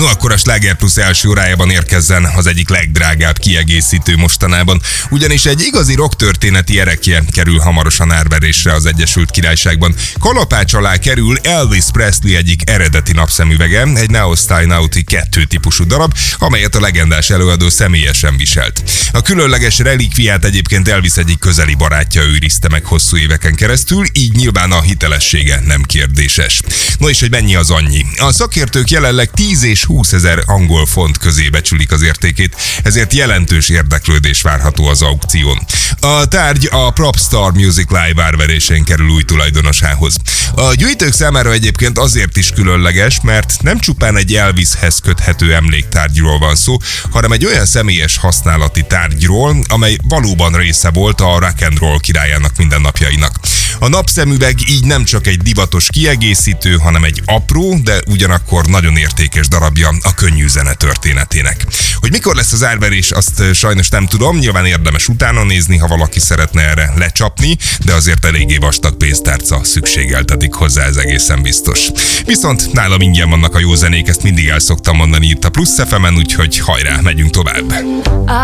No, akkor a Sláger Plus első órájában érkezzen az egyik legdrágább kiegészítő mostanában, ugyanis egy igazi rocktörténeti erekje kerül hamarosan árverésre az Egyesült Királyságban. Kalapács alá kerül Elvis Presley egyik eredeti napszemüvege, egy Now Style Naughty 2 típusú darab, amelyet a legendás előadó személyesen viselt. A különleges relikviát egyébként Elvis egyik közeli barátja őrizte meg hosszú éveken keresztül, így nyilván a hitelessége nem kérdéses. No és hogy mennyi az annyi? A szakértők jelenleg 10 és 20 ezer angol font közé becsülik az értékét, ezért jelentős érdeklődés várható az aukción. A tárgy a Popstar Music Live árverésén kerül új tulajdonosához. A gyűjtők számára egyébként azért is különleges, mert nem csupán egy Elvishez köthető emléktárgyról van szó, hanem egy olyan személyes használati tárgyról, amely valóban része volt a rock and roll királyának mindennapjainak. A napszemüveg így nem csak egy divatos kiegészítő, hanem egy apró, de ugyanakkor nagyon értékes darabja a könnyű zene történetének. Hogy mikor lesz az árverés, azt sajnos nem tudom, nyilván érdemes utána nézni, ha valaki szeretne erre lecsapni, de azért eléggé vastag pénztárca szükségeltetik hozzá, ez egészen biztos. Viszont nálam ingyen vannak a jó zenék, ezt mindig el szoktam mondani itt a Plusz FM-en, úgyhogy hajrá, megyünk tovább.